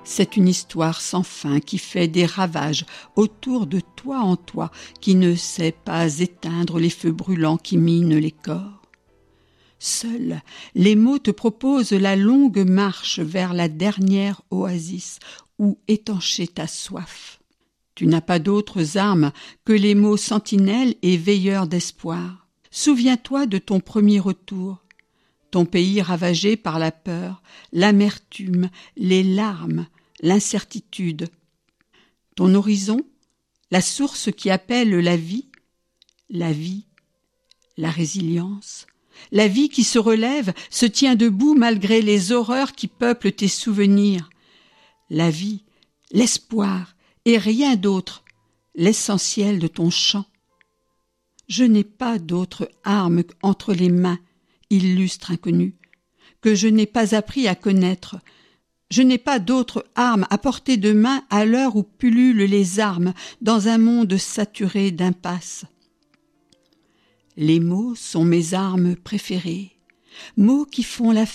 C'est une histoire sans fin qui fait des ravages autour de toi en toi, qui ne sait pas éteindre les feux brûlants qui minent les corps. Seuls les mots te proposent la longue marche vers la dernière oasis où étancher ta soif. Tu n'as pas d'autres armes que les mots sentinelles et veilleurs d'espoir. Souviens-toi de ton premier retour, ton pays ravagé par la peur, l'amertume, les larmes, l'incertitude. Ton horizon, la source qui appelle la vie, la résilience. La vie qui se relève, se tient debout malgré les horreurs qui peuplent tes souvenirs. La vie, l'espoir et rien d'autre, l'essentiel de ton chant. Je n'ai pas d'autre arme entre les mains, illustre inconnu, que je n'ai pas appris à connaître. Je n'ai pas d'autre arme à portée de main à l'heure où pullulent les armes dans un monde saturé d'impasses. Les mots sont mes armes préférées, mots qui font la